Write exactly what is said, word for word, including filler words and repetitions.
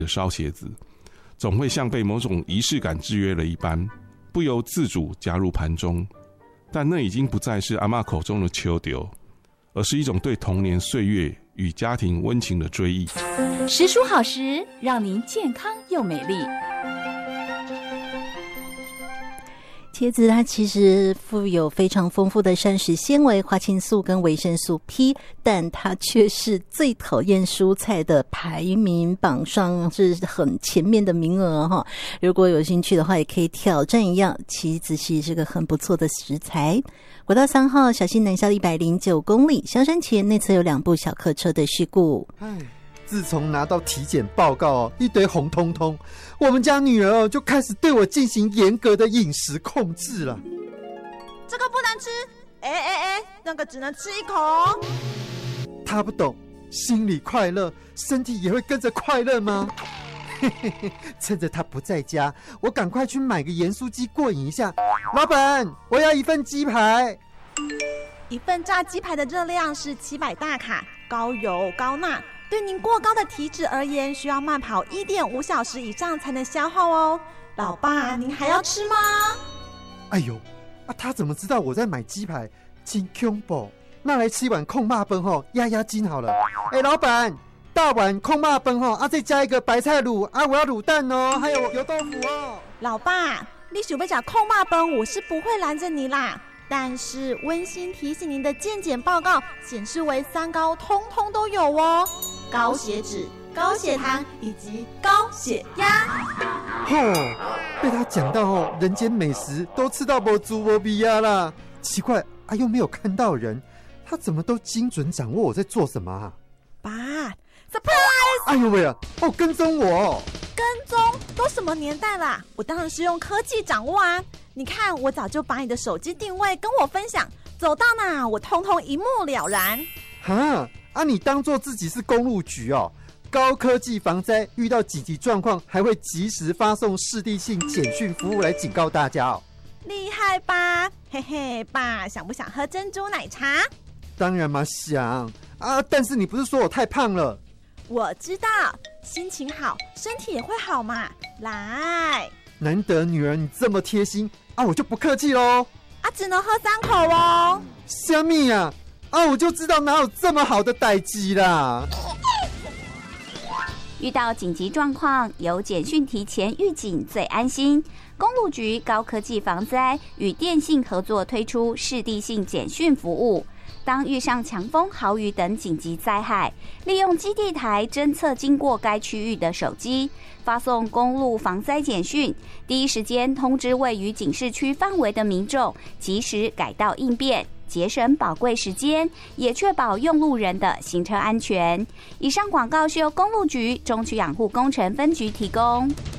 的烧鞋子，总会像被某种仪式感制约了一般，不由自主加入盘中。但那已经不再是阿嬷口中的秋丢，而是一种对童年岁月与家庭温情的追忆。 时蔬好食，让您健康又美丽。 茄子它其实富有非常丰富的膳食纤维、花青素跟维生素 P， 但它却是最讨厌蔬菜的排名榜上是很前面的名额哈。如果有兴趣的话，也可以挑战一样，茄子其实是个很不错的食材。国道三号小溪南下一百零九公里，香山前内侧有两部小客车的事故。 自从拿到体检报告哦，一堆红彤彤，我们家女儿哦就开始对我进行严格的饮食控制了。 这个不能吃，哎哎哎，那个只能吃一口。 她不懂，心里快乐，身体也会跟着快乐吗？嘿嘿嘿，趁着她不在家，我赶快去买个盐酥鸡过瘾一下。老板，我要一份鸡排。 一份炸鸡排的热量是七百大卡，高油高钠。对您过高的体脂而言，需要慢跑 一点五小时以上才能消耗哦。老爸，您还要吃吗？ 哎呦，啊，他怎么知道我在买鸡排？真恐怖！那来吃一碗控肉饭吼，压压惊好了。哎，老板，大碗控肉饭吼，啊，再加一个白菜卤啊，我要卤蛋哦，还有油豆腐哦。 老爸，你想要吃控肉饭，我是不会拦着你啦。但是温馨提醒您的健检报告显示为三高通通都有哦，高血脂、高血糖以及高血压。 吼、哦，被他讲到哦，人间美食都吃到没猪没鼻呀啦。奇怪啊，又没有看到人，他怎么都精准掌握我在做什么啊？ 爸 ，surprise！ 哎呦喂啊，哦，跟踪我！ 跟踪都什么年代啦？我当然是用科技掌握啊！你看，我早就把你的手机定位跟我分享，走到哪我通通一目了然。 哈啊，你当作自己是公路局哦？高科技防灾，遇到紧急状况还会及时发送视地性简讯服务来警告大家哦。 厉害吧？嘿嘿，爸，想不想喝珍珠奶茶？ 当然嘛，想啊！但是你不是说我太胖了？ 我知道，心情好，身体也会好嘛。来， 难得女儿你这么贴心啊，我就不客气喽。 啊，只能喝三口哦。 虾米啊？啊，我就知道哪有这么好的代志啦。 遇到紧急状况，有简讯提前预警最安心。公路局高科技防灾与电信合作推出视地性简讯服务。当遇上强风、豪雨等紧急灾害，利用基地台侦测经过该区域的手机，发送公路防灾简讯，第一时间通知位于警示区范围的民众，及时改道应变，节省宝贵时间，也确保用路人的行车安全。以上广告是由公路局中区养护工程分局提供。